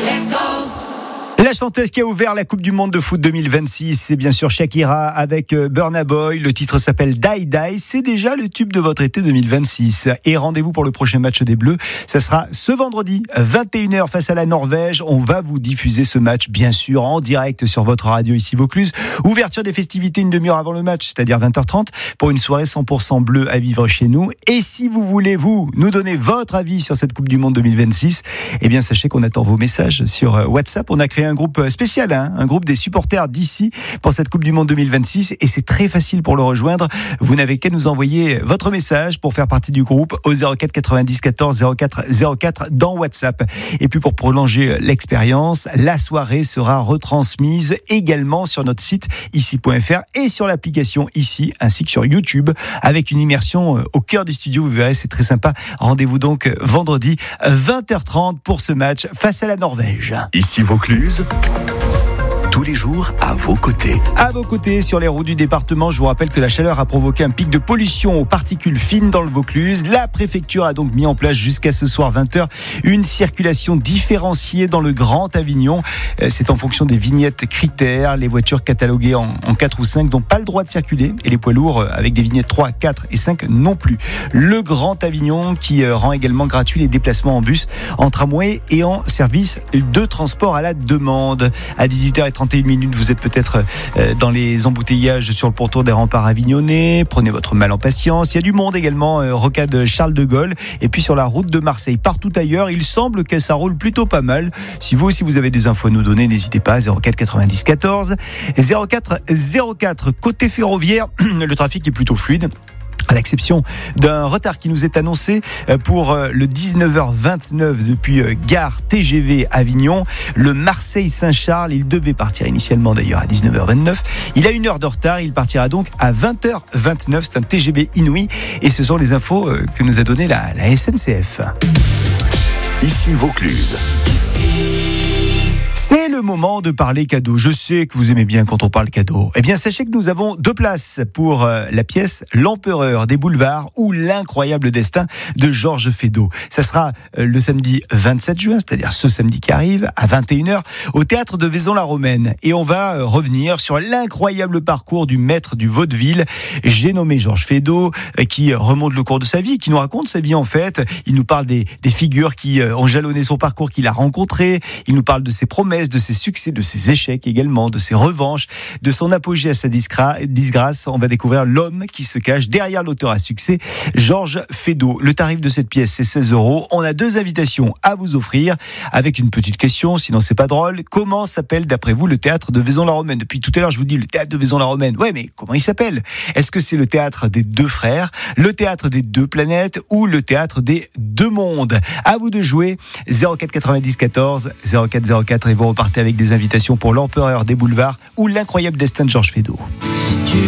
La chanteuse qui a ouvert la Coupe du Monde de foot 2026, c'est bien sûr Shakira avec Burna Boy. Le titre s'appelle Die Die. C'est déjà le tube de votre été 2026. Et rendez-vous pour le prochain match des Bleus. Ça sera ce vendredi, 21h face à la Norvège. On va vous diffuser ce match, bien sûr, en direct sur votre radio ici Vaucluse. Ouverture des festivités une demi-heure avant le match, c'est-à-dire 20h30, pour une soirée 100% bleue à vivre chez nous. Et si vous voulez, nous donner votre avis sur cette Coupe du Monde 2026, eh bien, sachez qu'on attend vos messages sur WhatsApp. On a créé un groupe spécial, un groupe des supporters d'ici pour cette Coupe du Monde 2026, et c'est très facile pour le rejoindre. Vous n'avez qu'à nous envoyer votre message pour faire partie du groupe au 04 90 14 04 04 dans WhatsApp. Et puis pour prolonger l'expérience, la soirée sera retransmise également sur notre site ici.fr et sur l'application ici, ainsi que sur YouTube, avec une immersion au cœur du studio. Vous verrez, c'est très sympa. Rendez-vous donc vendredi 20h30 pour ce match face à la Norvège. Ici Vaucluse, tous les jours à vos côtés. À vos côtés, sur les routes du département, je vous rappelle que la chaleur a provoqué un pic de pollution aux particules fines dans le Vaucluse. La préfecture a donc mis en place jusqu'à ce soir 20h une circulation différenciée dans le Grand Avignon. C'est en fonction des vignettes critères. Les voitures cataloguées en 4 ou 5 n'ont pas le droit de circuler, et les poids lourds avec des vignettes 3, 4 et 5 non plus. Le Grand Avignon qui rend également gratuit les déplacements en bus, en tramway et en service de transport à la demande. À 18h31, vous êtes peut-être dans les embouteillages sur le pourtour des remparts avignonnais. Prenez votre mal en patience. Il y a du monde également, rocade Charles de Gaulle. Et puis sur la route de Marseille, partout ailleurs, il semble que ça roule plutôt pas mal. Si vous aussi vous avez des infos à nous donner, n'hésitez pas. 04 90 14 04 04. Côté ferroviaire, le trafic est plutôt fluide, à l'exception d'un retard qui nous est annoncé pour le 19h29 depuis gare TGV Avignon. Le Marseille-Saint-Charles, il devait partir initialement d'ailleurs à 19h29. Il a 1 heure de retard, il partira donc à 20h29. C'est un TGV inouï, et ce sont les infos que nous a donné la SNCF. Ici Vaucluse. C'est le moment de parler cadeau. Je sais que vous aimez bien quand on parle cadeau. Eh bien, sachez que nous avons 2 places pour la pièce L'Empereur des Boulevards ou L'Incroyable Destin de Georges Feydeau. Ça sera le samedi 27 juin, c'est-à-dire ce samedi qui arrive, à 21h, au théâtre de Vaison-la-Romaine. Et on va revenir sur l'incroyable parcours du maître du vaudeville. J'ai nommé Georges Feydeau, qui remonte le cours de sa vie, qui nous raconte sa vie en fait. Il nous parle des figures qui ont jalonné son parcours, qu'il a rencontrées. Il nous parle de ses promesses, de ses succès, de ses échecs également, de ses revanches, de son apogée à sa disgrâce. On va découvrir l'homme qui se cache derrière l'auteur à succès, Georges Feydeau. Le tarif de cette pièce, c'est 16 €. On a 2 invitations à vous offrir, avec une petite question, sinon c'est pas drôle. Comment s'appelle d'après vous le théâtre de Vaison-la-Romaine? Depuis tout à l'heure, je vous dis le théâtre de Vaison-la-Romaine. Ouais, mais comment il s'appelle? Est-ce que c'est le théâtre des 2 frères, le théâtre des 2 planètes ou le théâtre des 2 mondes? À vous de jouer. 04 90 14 04 04, et vous repartez avec des invitations pour L'Empereur des Boulevards ou L'Incroyable Destin de Georges Feydeau.